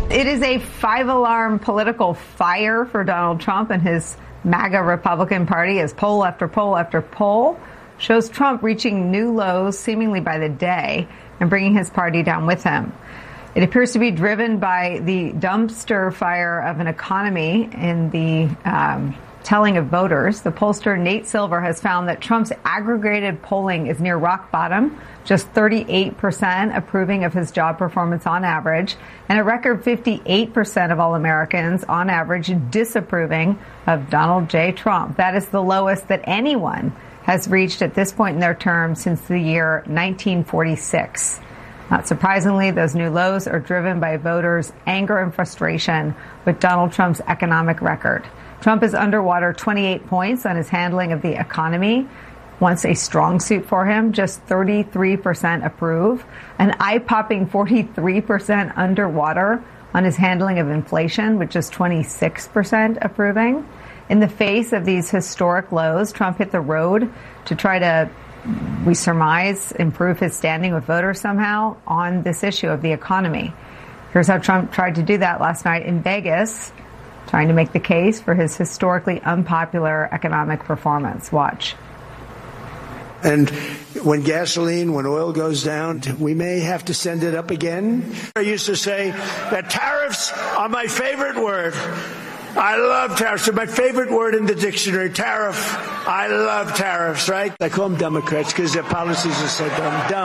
It is a five-alarm political fire for Donald Trump and his MAGA Republican Party as poll after poll after poll shows Trump reaching new lows seemingly by the day and bringing his party down with him. It appears to be driven by the dumpster fire of an economy in the telling of voters. The pollster Nate Silver has found that Trump's aggregated polling is near rock bottom, just 38% approving of his job performance on average, and a record 58% of all Americans on average disapproving of Donald J. Trump. That is the lowest that anyone has reached at this point in their term since the year 1946. Not surprisingly, those new lows are driven by voters' anger and frustration with Donald Trump's economic record. Trump is underwater 28 points on his handling of the economy, once a strong suit for him, just 33% approve, an eye-popping 43% underwater on his handling of inflation, which is 26% approving. In the face of these historic lows, Trump hit the road to try to, we surmise, improve his standing with voters somehow on this issue of the economy. Here's how Trump tried to do that last night in Vegas, trying to make the case for his historically unpopular economic performance. Watch. And when oil goes down, we may have to send it up again. I used to say that tariffs are my favorite word. I love tariffs. They're my favorite word in the dictionary. Tariff. I love tariffs, right? I call them Democrats because their policies are so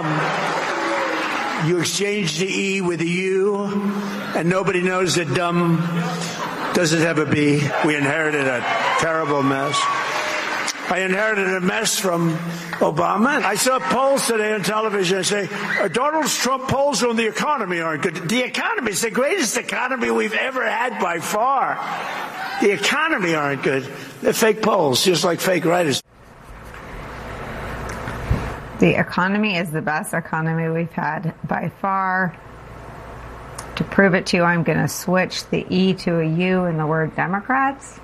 dumb. You exchange the E with a U, and nobody knows that dumb doesn't have a B. We inherited a terrible mess. I inherited a mess from Obama. I saw polls today on television. I say, Donald Trump polls on the economy aren't good. The economy is the greatest economy we've ever had by far. The economy aren't good. They're fake polls, just like fake writers. The economy is the best economy we've had by far. To prove it to you, I'm going to switch the E to a U in the word Democrats.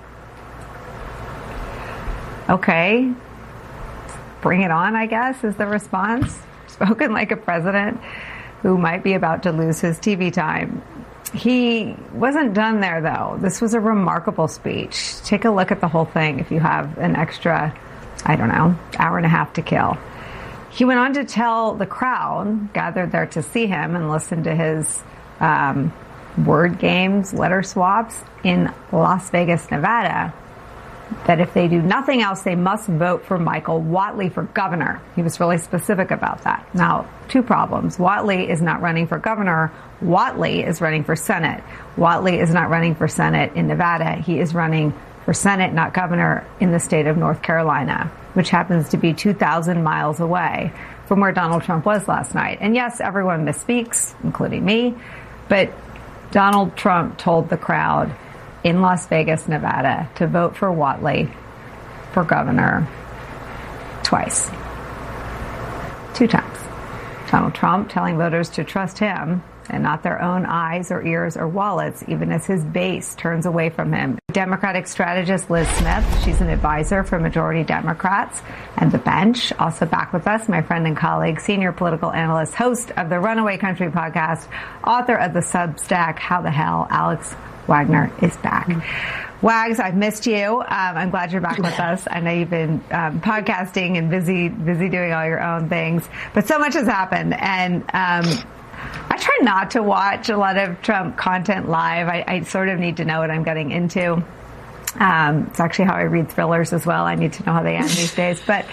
Okay, bring it on, I guess, is the response. Spoken like a president who might be about to lose his TV time. He wasn't done there, though. This was a remarkable speech. Take a look at the whole thing if you have an extra, hour and a half to kill. He went on to tell the crowd gathered there to see him and listen to his word games, letter swaps in Las Vegas, Nevada, that if they do nothing else, they must vote for Michael Whatley for governor. He was really specific about that. Now, two problems. Whatley is not running for governor. Whatley is running for Senate. Whatley is not running for Senate in Nevada. He is running for Senate, not governor, in the state of North Carolina, which happens to be 2,000 miles away from where Donald Trump was last night. And yes, everyone misspeaks, including me, but Donald Trump told the crowd in Las Vegas, Nevada, to vote for Whatley for governor twice. 2 times. Donald Trump telling voters to trust him and not their own eyes or ears or wallets, even as his base turns away from him. Democratic strategist Liz Smith, she's an advisor for majority Democrats and the bench. Also back with us, my friend and colleague, senior political analyst, host of the Runaway Country podcast, author of the Substack, How the Hell, Alex Wagner is back. Wags, I've missed you. I'm glad you're back with us. I know you've been podcasting and busy doing all your own things, but so much has happened. And I try not to watch a lot of Trump content live. I sort of need to know what I'm getting into. It's actually how I read thrillers as well. I need to know how they end these days. But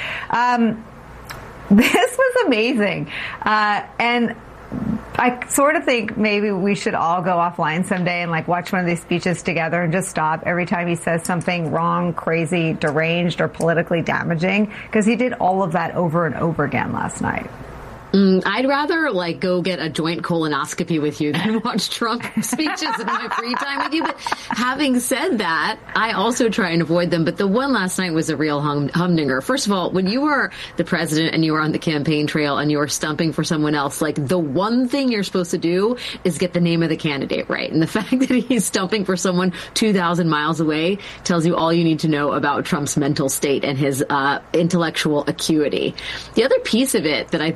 this was amazing. And I sort of think maybe we should all go offline someday and watch one of these speeches together and just stop every time he says something wrong, crazy, deranged, or politically damaging, because he did all of that over and over again last night. I'd rather go get a joint colonoscopy with you than watch Trump speeches in my free time with you. But having said that, I also try and avoid them. But the one last night was a real humdinger. First of all, when you are the president and you are on the campaign trail and you are stumping for someone else, the one thing you're supposed to do is get the name of the candidate right. And the fact that he's stumping for someone 2,000 miles away tells you all you need to know about Trump's mental state and his intellectual acuity. The other piece of it that I think is really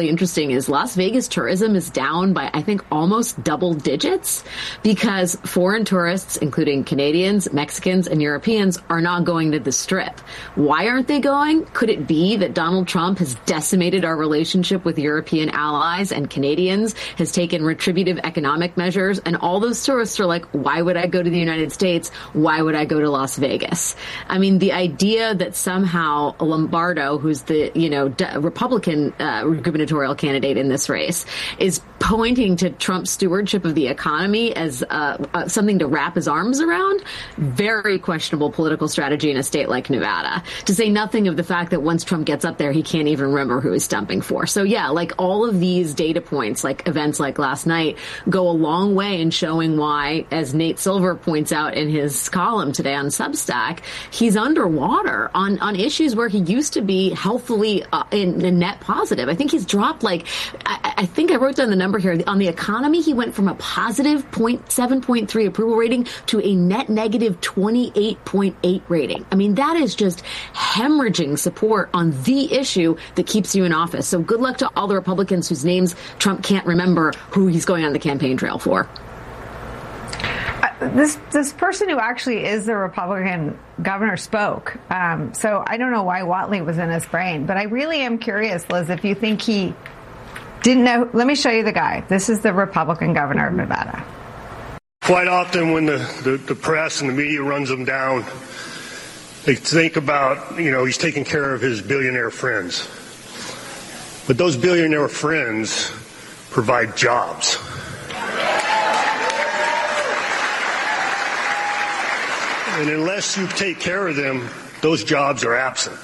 really interesting is Las Vegas tourism is down by, I think, almost double digits because foreign tourists, including Canadians, Mexicans, and Europeans, are not going to the Strip. Why aren't they going? Could it be that Donald Trump has decimated our relationship with European allies and Canadians, has taken retributive economic measures, and all those tourists are like, why would I go to the United States? Why would I go to Las Vegas? I mean, the idea that somehow Lombardo, who's the, Republican gubernatorial candidate in this race, is pointing to Trump's stewardship of the economy as something to wrap his arms around, very questionable political strategy in a state like Nevada, to say nothing of the fact that once Trump gets up there, he can't even remember who he's stumping for. So yeah, like all of these data points, like events like last night, go a long way in showing why, as Nate Silver points out in his column today on Substack, he's underwater on issues where he used to be healthfully in net positive. I think he's dropped I think I wrote down the number here. On the economy, he went from a positive 7.3 approval rating to a net negative 28.8 rating. I mean, that is just hemorrhaging support on the issue that keeps you in office. So good luck to all the Republicans whose names Trump can't remember who he's going on the campaign trail for. This person who actually is the Republican governor spoke. So I don't know why Whatley was in his brain, but I really am curious, Liz, if you think he didn't know. Let me show you the guy. This is the Republican governor of Nevada. Quite often when the press and the media runs him down, they think about, he's taking care of his billionaire friends. But those billionaire friends provide jobs. And unless you take care of them, those jobs are absent.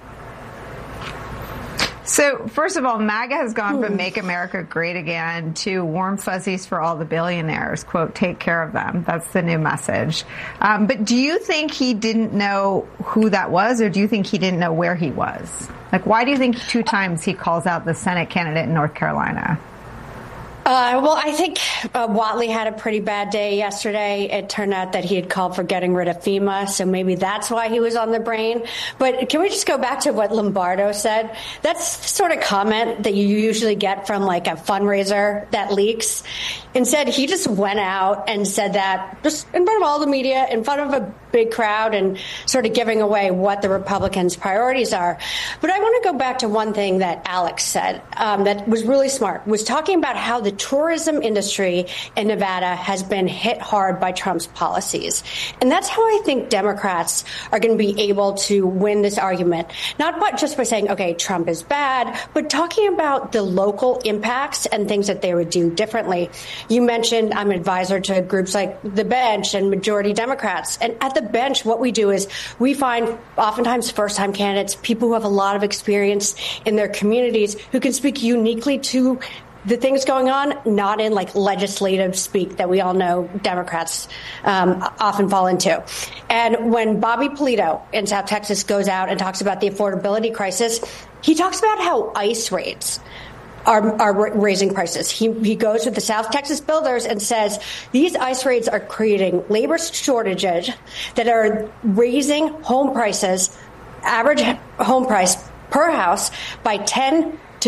So, first of all, MAGA has gone from Make America Great Again to warm fuzzies for all the billionaires, quote, take care of them. That's the new message. But do you think he didn't know who that was, or do you think he didn't know where he was? Like, why do you think 2 times he calls out the Senate candidate in North Carolina? Well, I think Whatley had a pretty bad day yesterday. It turned out that he had called for getting rid of FEMA, so maybe that's why he was on the brain. But can we just go back to what Lombardo said? That's the sort of comment that you usually get from like a fundraiser that leaks. Instead, he just went out and said that just in front of all the media, in front of a big crowd, and sort of giving away what the Republicans' priorities are. But I want to go back to one thing that Alex said that was really smart, was talking about how the tourism industry in Nevada has been hit hard by Trump's policies. And that's how I think Democrats are going to be able to win this argument, not just by saying, OK, Trump is bad, but talking about the local impacts and things that they would do differently. You mentioned I'm an advisor to groups like The Bench and Majority Democrats. And at The Bench, what we do is we find oftentimes first-time candidates, people who have a lot of experience in their communities, who can speak uniquely to the things going on, not in like legislative speak that we all know Democrats often fall into. And when Bobby Polito in South Texas goes out and talks about the affordability crisis, he talks about how ICE raids are raising prices. He goes with the South Texas builders and says these ICE raids are creating labor shortages that are raising home prices, average home price per house, by $10,000 to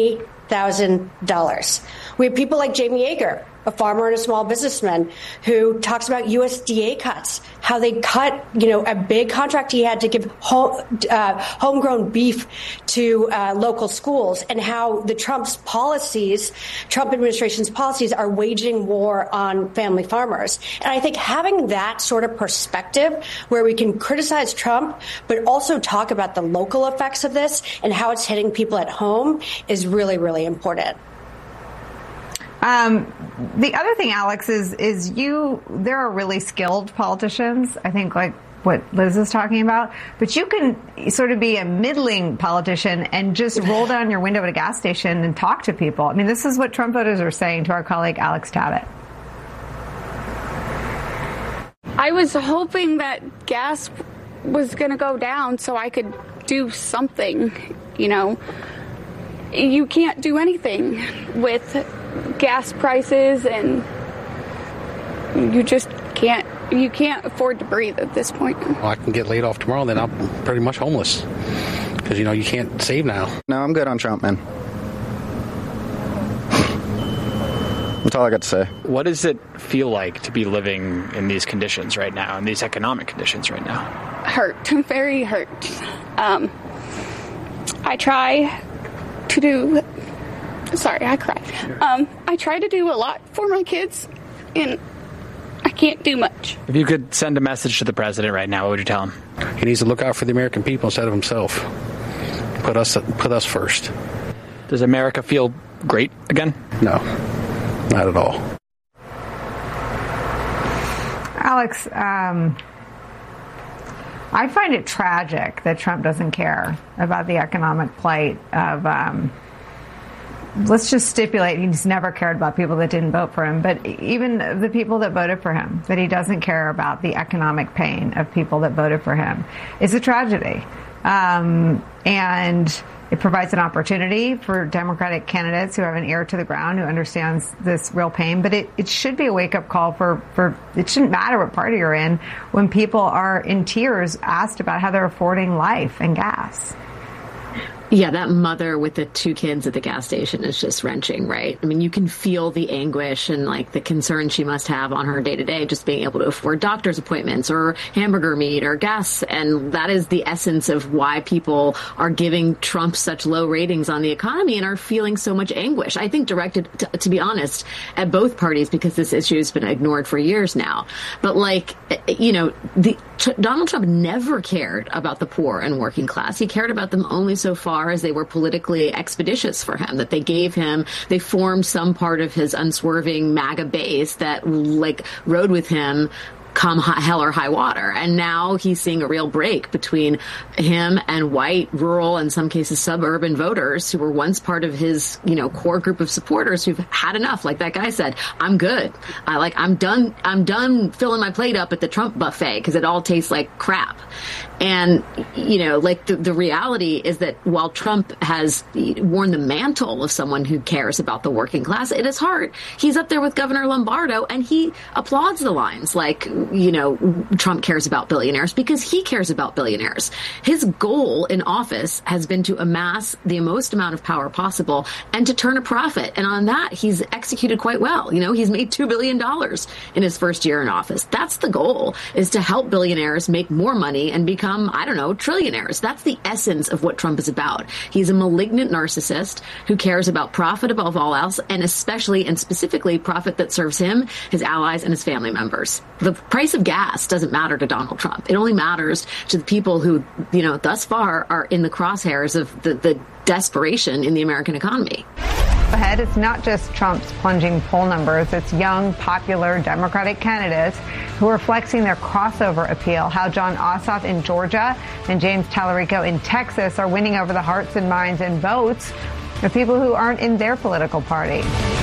$20,000. We have people like Jamie Yeager, a farmer and a small businessman, who talks about USDA cuts, how they cut, a big contract he had to give homegrown beef to local schools, and how the Trump administration's policies are waging war on family farmers. And I think having that sort of perspective where we can criticize Trump, but also talk about the local effects of this and how it's hitting people at home is really, really important. The other thing, Alex, is there are really skilled politicians, I think, like what Liz is talking about, but you can sort of be a middling politician and just roll down your window at a gas station and talk to people. I mean, this is what Trump voters are saying to our colleague Alex Tabbitt. I was hoping that gas was going to go down so I could do something, You can't do anything with gas prices, and you just can't afford to breathe at this point. Well, I can get laid off tomorrow, then I'm pretty much homeless because, you can't save now. No, I'm good on Trump, man. That's all I got to say. What does it feel like to be living in these conditions right now, in these economic conditions right now? Hurt. Very hurt. I try to do... Sorry, I cried. I try to do a lot for my kids, and I can't do much. If you could send a message to the president right now, what would you tell him? He needs to look out for the American people instead of himself. Put us first. Does America feel great again? No, not at all. Alex, I find it tragic that Trump doesn't care about the economic plight of, let's just stipulate he's never cared about people that didn't vote for him, but even the people that voted for him, that he doesn't care about the economic pain of people that voted for him is a tragedy. And it provides an opportunity for Democratic candidates who have an ear to the ground, who understands this real pain. But it should be a wake-up call for it shouldn't matter what party you're in when people are in tears asked about how they're affording life and gas. Yeah, that mother with the 2 kids at the gas station is just wrenching, right? I mean, you can feel the anguish and like the concern she must have on her day to day, just being able to afford doctor's appointments or hamburger meat or gas. And that is the essence of why people are giving Trump such low ratings on the economy and are feeling so much anguish. I think directed, to be honest, at both parties, because this issue has been ignored for years now. But like, you know, Donald Trump never cared about the poor and working class. He cared about them only so far as they were politically expeditious for him, that they formed some part of his unswerving MAGA base that like rode with him come hell or high water. And now he's seeing a real break between him and white, rural, in some cases suburban voters who were once part of his, you know, core group of supporters who've had enough. Like that guy said, I'm good. I'm done filling my plate up at the Trump buffet because it all tastes like crap. And, you know, like the reality is that while Trump has worn the mantle of someone who cares about the working class, at his heart, he's up there with Governor Lombardo, and he applauds the lines like, you know, Trump cares about billionaires because he cares about billionaires. His goal in office has been to amass the most amount of power possible and to turn a profit. And on that, he's executed quite well. You know, he's made $2 billion in his first year in office. That's the goal, is to help billionaires make more money and become, I don't know, trillionaires. That's the essence of what Trump is about. He's a malignant narcissist who cares about profit above all else, and especially and specifically profit that serves him, his allies, and his family members. The price of gas doesn't matter to Donald Trump. It only matters to the people who, you know, thus far are in the crosshairs of the desperation in the American economy. Ahead, it's not just Trump's plunging poll numbers. It's young, popular Democratic candidates who are flexing their crossover appeal. How Jon Ossoff in Georgia and James Tallarico in Texas are winning over the hearts and minds and votes of people who aren't in their political party.